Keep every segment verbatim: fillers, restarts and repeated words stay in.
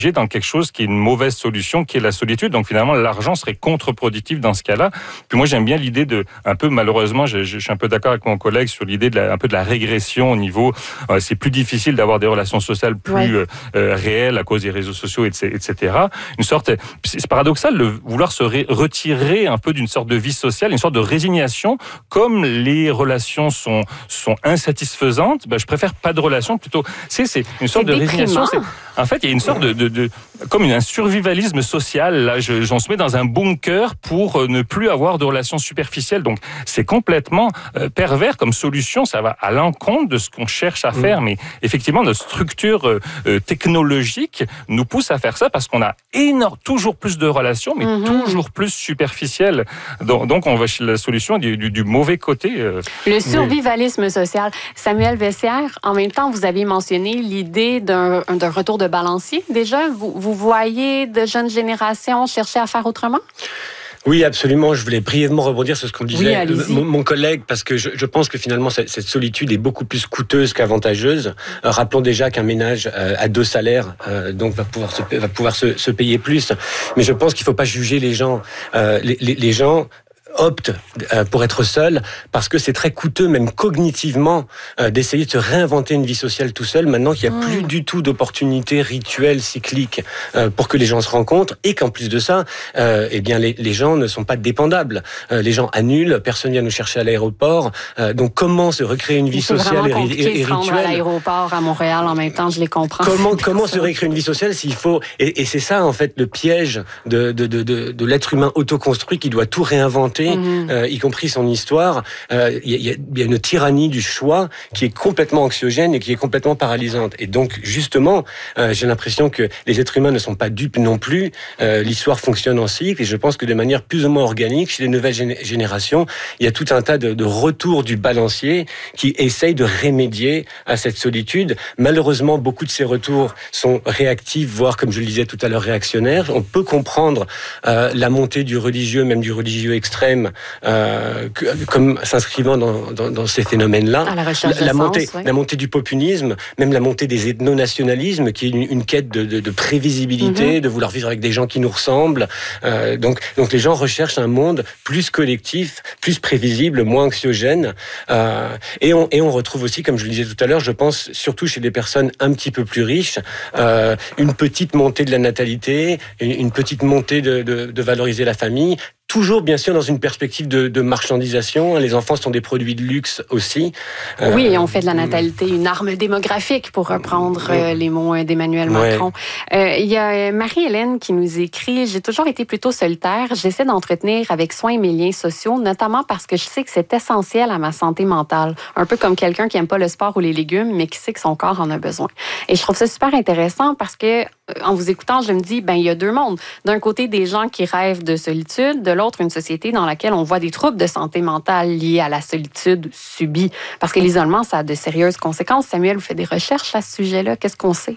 dans quelque chose qui est une mauvaise solution, qui est la solitude. Donc finalement, l'argent serait contre-productif dans ce cas-là. Puis moi, j'aime bien l'idée de, un peu malheureusement, je, je suis un peu d'accord avec mon collègue sur l'idée de la, un peu de la régression au niveau, euh, c'est plus difficile d'avoir des relations sociales plus ouais. euh, euh, réelles à cause des réseaux sociaux, et cetera. Une sorte, c'est paradoxal de vouloir se ré- retirer un peu d'une sorte de vie sociale, une sorte de résignation. Comme les relations sont sont insatisfaisantes, ben je préfère pas de relations plutôt. C'est c'est une sorte c'est de déprimant. résignation. C'est, en fait, il y a une sorte de, de, de comme un survivalisme social. Là, je, j'en se mets dans un bunker pour ne plus avoir de relations superficielles. Donc, c'est complètement euh, pervers comme solution. Ça va à l'encontre de ce qu'on cherche à faire. Mmh. Mais effectivement, notre structure euh, technologique nous pousse à faire ça parce qu'on a énorme, toujours plus de relations, mais mmh. toujours plus superficielles. Donc, donc, on va chez la solution du, du, du mauvais côté. Euh, Le survivalisme mais... social. Samuel Vessière, en même temps, vous avez mentionné l'idée d'un, d'un retour de balancier. Déjà, vous, vous voyez de jeunes générations chercher à faire autrement? Oui, absolument. Je voulais brièvement rebondir sur ce qu'on disait, oui, mon, mon collègue, parce que je, je pense que finalement cette, cette solitude est beaucoup plus coûteuse qu'avantageuse. Euh, rappelons déjà qu'un ménage euh, à deux salaires, euh, donc va pouvoir se va pouvoir se, se payer plus. Mais je pense qu'il faut pas juger les gens. Euh, les, les, les gens optent pour être seul parce que c'est très coûteux, même cognitivement, d'essayer de se réinventer une vie sociale tout seul, maintenant qu'il n'y a mmh. plus du tout d'opportunités rituelles, cycliques, pour que les gens se rencontrent, et qu'en plus de ça, euh, eh bien, les, les gens ne sont pas dépendables. Les gens annulent, personne vient nous chercher à l'aéroport, donc comment se recréer une vie sociale et, et, et rituelle? Se rendre à l'aéroport à Montréal en même temps, je les comprends. Comment, comment se recréer une vie sociale s'il faut... Et, et c'est ça, en fait, le piège de, de, de, de, de l'être humain autoconstruit qui doit tout réinventer, Mmh. Euh, y compris son histoire. Il euh, y, y, y a une tyrannie du choix qui est complètement anxiogène et qui est complètement paralysante. Et donc, justement, euh, j'ai l'impression que les êtres humains ne sont pas dupes non plus. Euh, l'histoire fonctionne en cycle, et je pense que de manière plus ou moins organique, chez les nouvelles gén- générations, il y a tout un tas de, de retours du balancier qui essayent de remédier à cette solitude. Malheureusement, beaucoup de ces retours sont réactifs, voire, comme je le disais tout à l'heure, réactionnaires. On peut comprendre euh, la montée du religieux, même du religieux extrême, Euh, que, comme s'inscrivant dans, dans, dans ces phénomènes-là. À la recherche la, la, de montée, sens, ouais. la montée du populisme, même la montée des ethno-nationalismes, qui est une, une quête de, de, de prévisibilité, mm-hmm. de vouloir vivre avec des gens qui nous ressemblent. Euh, donc, donc les gens recherchent un monde plus collectif, plus prévisible, moins anxiogène. Euh, et, on, et on retrouve aussi, comme je le disais tout à l'heure, je pense surtout chez des personnes un petit peu plus riches, euh, une petite montée de la natalité, une, une petite montée de, de, de valoriser la famille. Toujours, bien sûr, dans une perspective de, de marchandisation. Les enfants sont des produits de luxe aussi. Oui, et on fait de la natalité une arme démographique, pour reprendre euh, les mots d'Emmanuel Macron. Il ouais. euh, y a Marie-Hélène qui nous écrit « J'ai toujours été plutôt solitaire. J'essaie d'entretenir avec soin mes liens sociaux, notamment parce que je sais que c'est essentiel à ma santé mentale. Un peu comme quelqu'un qui n'aime pas le sport ou les légumes, mais qui sait que son corps en a besoin. » Et je trouve ça super intéressant parce que, en vous écoutant, je me dis, ben il y a deux mondes. D'un côté, des gens qui rêvent de solitude, de l'autre, une société dans laquelle on voit des troubles de santé mentale liés à la solitude subie. Parce que l'isolement, ça a de sérieuses conséquences. Samuel, vous faites des recherches à ce sujet-là. Qu'est-ce qu'on sait?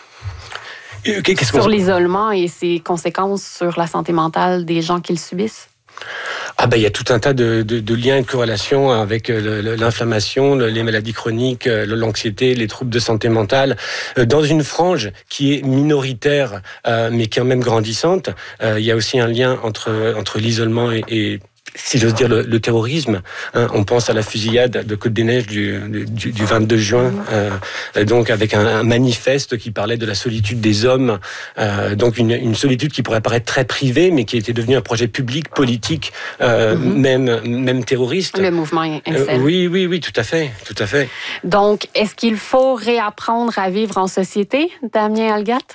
Qu'est-ce sur qu'on... l'isolement et ses conséquences sur la santé mentale des gens qui le subissent? Ah ben, il y a tout un tas de, de, de liens et de corrélations avec le, l'inflammation, les maladies chroniques, l'anxiété, les troubles de santé mentale. Dans une frange qui est minoritaire, euh, mais qui est quand même grandissante, euh, il y a aussi un lien entre, entre l'isolement et, et si j'ose dire, le, le terrorisme. Hein, on pense à la fusillade de Côte-des-Neiges du, du, du vingt-deux juin, euh, donc avec un, un manifeste qui parlait de la solitude des hommes, euh, donc une, une solitude qui pourrait paraître très privée, mais qui était devenue un projet public, politique, euh, mm-hmm. même, même terroriste. Le mouvement incel. Euh, oui, oui, oui, tout à fait, tout à fait. Donc, est-ce qu'il faut réapprendre à vivre en société, Damien Algatte?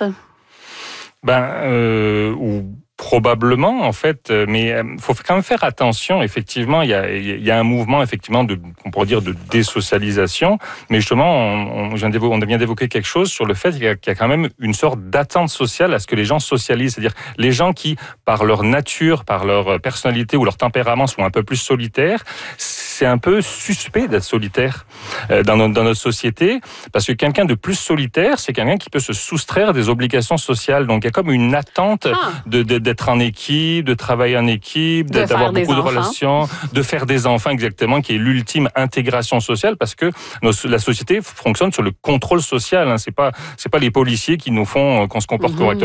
Ben, euh, ou... Probablement, en fait, mais il faut quand même faire attention. Effectivement, il y a, il y a un mouvement, effectivement, de, on pourrait dire, de désocialisation. Mais justement, on, on, on vient d'évoquer quelque chose sur le fait qu'il y a, qu'il y a quand même une sorte d'attente sociale à ce que les gens socialisent. C'est-à-dire, les gens qui, par leur nature, par leur personnalité ou leur tempérament, sont un peu plus solitaires, c'est un peu suspect d'être solitaire dans notre, dans notre société, parce que quelqu'un de plus solitaire, c'est quelqu'un qui peut se soustraire des obligations sociales. Donc, il y a comme une attente ah. de, de, d'être d'être en équipe, de travailler en équipe, de d'avoir beaucoup de enfants. relations, de faire des enfants exactement, qui est l'ultime intégration sociale, parce que nos, la société fonctionne sur le contrôle social. Hein. C'est pas, c'est pas les policiers qui nous font qu'on se comporte mm-hmm. correctement.